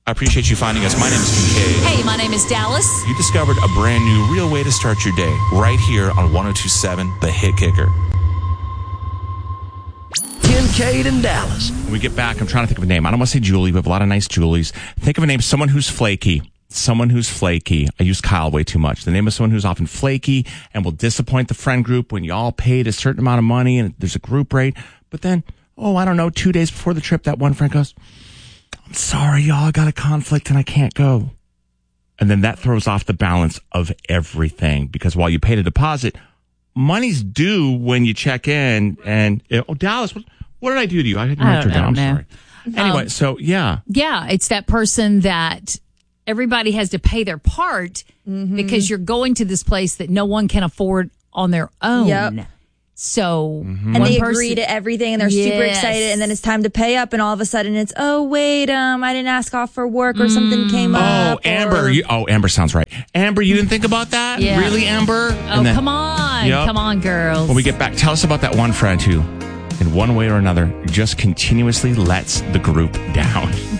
I appreciate you finding us. My name is Kincaid. Hey, my name is Dallas. You discovered a brand new, real way to start your day right here on 102.7 The Hit Kicker. Kincaid and Dallas. When we get back, I'm trying to think of a name. I don't want to say Julie. We have a lot of nice Julies. Think of a name, someone who's flaky. Someone who's flaky. I use Kyle way too much. The name of someone who's often flaky and will disappoint the friend group when you all paid a certain amount of money and there's a group rate. But then, 2 days before the trip, that one friend goes, I'm sorry, y'all, I got a conflict and I can't go. And then that throws off the balance of everything because while you paid a deposit, money's due when you check in. And, Dallas, what did I do to you? I didn't write her down. I'm sorry. Anyway, so, yeah. Yeah, it's that person that everybody has to pay their part because you're going to this place that no one can afford on their own. Yep. So, and they agree to everything and they're super excited and then it's time to pay up and all of a sudden it's, I didn't ask off for work or something came up. Amber. Amber sounds right. Amber, you didn't think about that? Yeah. Really, Amber? Come on. Yep. Come on, girls. When we get back, tell us about that one friend who, in one way or another, just continuously lets the group down.